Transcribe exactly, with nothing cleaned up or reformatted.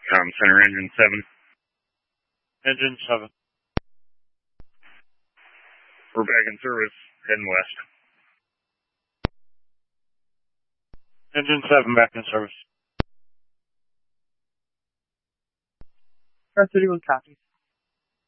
Com Center, engine seven. Engine seven. We're back in service, heading west. Engine seven back in service. Car thirty-one copies.